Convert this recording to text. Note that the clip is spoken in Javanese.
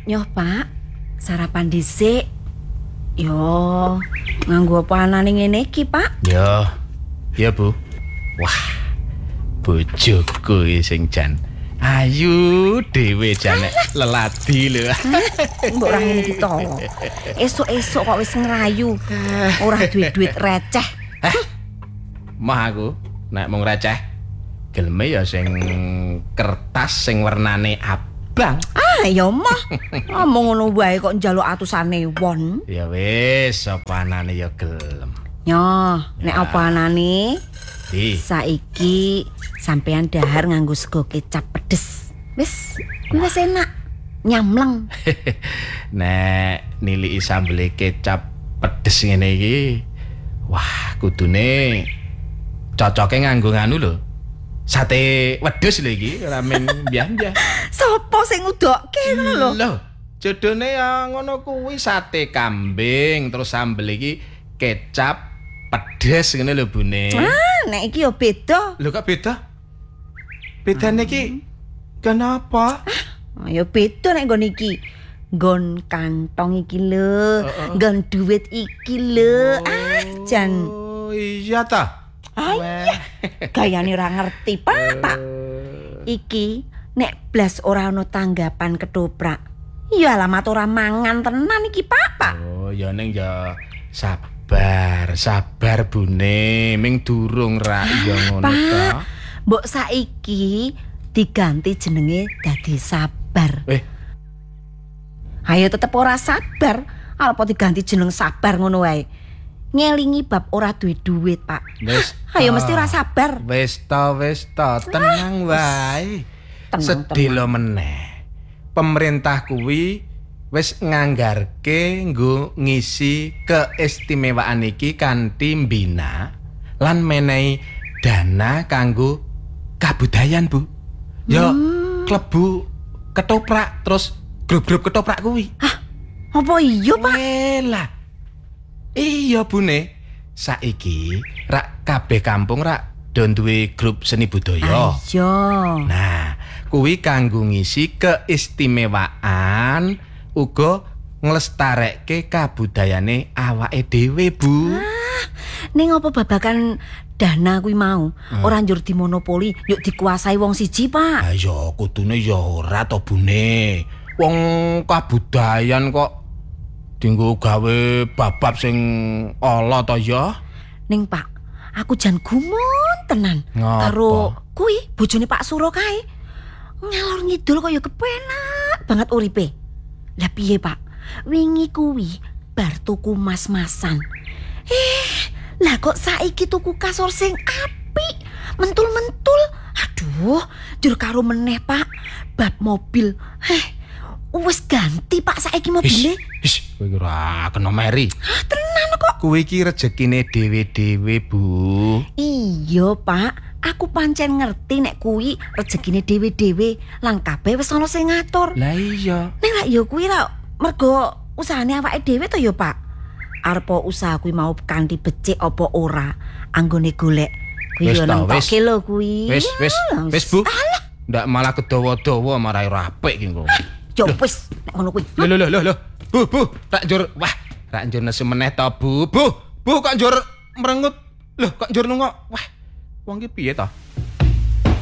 Nyoh, Pak. Sarapan dhisik. Yo, nganggo apa anane ngene iki, Pak? Ya. Ya, Bu. Wah. Bojoku sing jan ayu dhewe jane leladi lho. Mbok ora ngene iki to. Esuk-esuk kok wis ngrayu. Ora duit-duit receh. Mah aku nek mung receh geleme ya sing kertas sing wernane abang. Ya mah. Ngomong ngono wae kok njaluk atusane won. Ya wis, apa anane ya gelem. Nyoh, nek apa anane? Di. Saiki sampean dahar nganggo sego kecap pedes. Wis, kuwi wis enak. Nyamleng. Nek niliki sambel kecap pedes ngene iki. Wah, kudune cocoke nganggo nganu lho. Sate wedhus lho iki, ora men mbiyen. Sopo sing ngudokke ngono lho? Lho, jodone ya ngono kuwi sate kambing terus sambel iki kecap pedes ngene lho Bune. Nek iki yo beda. Lho kok beda? Bedane iki kenapa? Ya beda nek nggon iki. Nggon kantong iki lho, nggon duit iki lho. Jan. Oh, iya ta. Gayane ora ngerti, Pak. Iki nek blas ora ana tanggapan ketoprak. Ya alamat ora mangan tenan iki, Pak. Oh, ya ning ya sabar Bune, ming durung ra ya ngono ta. Mbok saiki diganti jenenge dadi sabar. Ayo tetep ora sabar, arep diganti jeneng sabar ngono wae. Ngelingi bab ora duwe duit, Pak. Wis. Ayo mesti ora sabar. Wis ta, tenang wae. Sedilo meneh. Pemerintah kuwi wis nganggarke nggo ngisi keistimewaan iki kanthi mbina lan menehi dana kanggo kabudayan, Bu. Ya klebu ketoprak terus grup-grup ketoprak kuwi. Hah? Apa iya, Pak? Lah. Iya, Bune. Saiki rak kabeh kampung rak do duwe grup seni budaya. Iya. Nah, kuwi kanggo ngisi keistimewaan uga nglestarekke kabudayane awake dhewe, Bu. Ning apa babakan dana kuwi mau ora njur dimonopoli, yuk dikuasai wong siji, Pak. Ya kudune ya ora to, Bune. Wong kabudayan kok dinggo gawe babab sing ala to ya. Ning Pak, aku jan gumun tenan karo kuwi bojone Pak Suro kae. Ngalor ngidul kok ya kepenak banget uripe. Lah piye, Pak? Wingi kuwi bar tuku mas-masan. Lah kok saiki tuku kasur sing apik, mentul-mentul. Aduh, jur karo meneh, Pak. Bab mobil. Wis ganti, Pak, saiki mobile. Kowe ora kena meri. Tenan kok. Kuwi iki rejekine dhewe-dhewe, Bu. Iya, Pak. Aku pancen ngerti nek kuwi rejekine dhewe-dhewe, lan kabeh wis ana sing ngatur. Lah iya. Nek lak ya kuwi ra mergo usahane awake dhewe to ya, Pak. Arep usaha kuwi mau kanthi becik apa ora, anggone golek. Kuwi yo nentokke lho kuwi. Wis, Bu. Ndak malah kedawa-dawa marai rapik ki engko. Yo wis nek ngono kuwi. Lho. Bu, tak njur. Wah, tak njur nesu meneh to, Bu. Bu, kok njur merengut. Lho, kok njur nungok. Wah. Wong ki piye to?